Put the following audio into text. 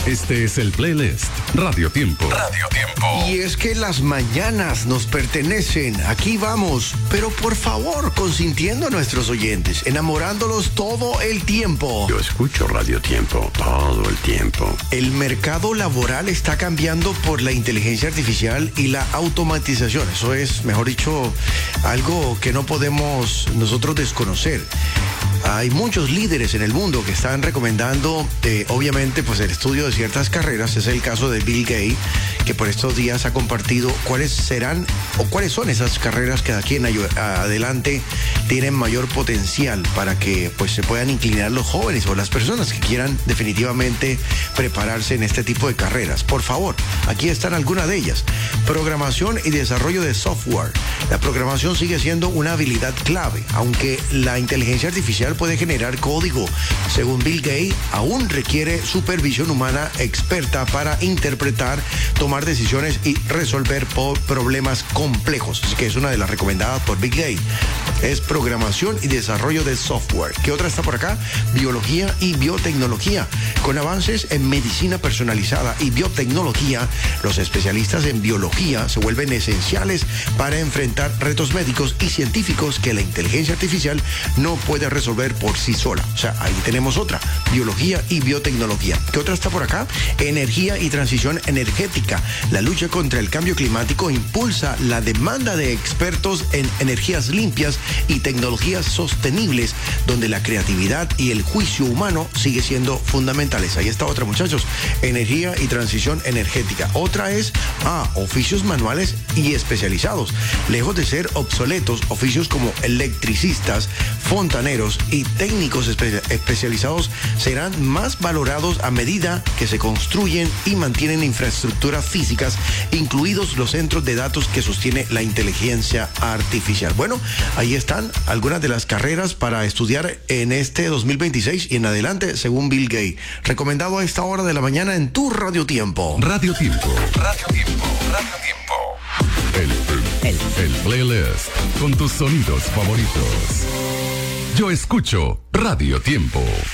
Este es el playlist Radio Tiempo. Radio Tiempo. Y es que las mañanas nos pertenecen. Aquí vamos. Pero por favor, consintiendo a nuestros oyentes, enamorándolos todo el tiempo. Yo escucho Radio Tiempo todo el tiempo. El mercado laboral está cambiando por la inteligencia artificial y la automatización. Eso es, mejor dicho, algo que no podemos nosotros desconocer. Hay muchos líderes en el mundo que están recomendando, obviamente, pues el estudio de ciertas carreras. Es el caso de Bill Gates, que por estos días ha compartido cuáles serán o cuáles son esas carreras que de aquí en adelante tienen mayor potencial para que pues se puedan inclinar los jóvenes o las personas que quieran definitivamente prepararse en este tipo de carreras. Por favor, aquí están algunas de ellas. Programación y desarrollo de software. La programación sigue siendo una habilidad clave, aunque la inteligencia artificial puede generar código. Según Bill Gates, aún requiere supervisión humana experta para interpretar, tomar decisiones y resolver problemas complejos. Así que es una de las recomendadas por Bill Gates. Es programación y desarrollo de software. ¿Qué otra está por acá? Biología y biotecnología. Con avances en medicina personalizada y biotecnología, los especialistas en biología se vuelven esenciales para enfrentar retos médicos y científicos que la inteligencia artificial no puede resolver por sí sola. O sea, ahí tenemos otra, biología y biotecnología. ¿Qué otra está por acá? Energía y transición energética. La lucha contra el cambio climático impulsa la demanda de expertos en energías limpias y tecnologías sostenibles, donde la creatividad y el juicio humano sigue siendo fundamentales. Ahí está otra, muchachos. Energía y transición energética. Otra es oficios manuales y especializados. Lejos de ser obsoletos, oficios como electricistas, fontaneros y técnicos especializados serán más valorados a medida que se construyen y mantienen infraestructuras físicas, incluidos los centros de datos que sostiene la inteligencia artificial. Bueno, ahí están algunas de las carreras para estudiar en este 2026 y en adelante, según Bill Gates. Recomendado a esta hora de la mañana en tu Radio Tiempo. Radio Tiempo. Radio Tiempo. Radio Tiempo. El playlist con tus sonidos favoritos. Yo escucho Radio Tiempo.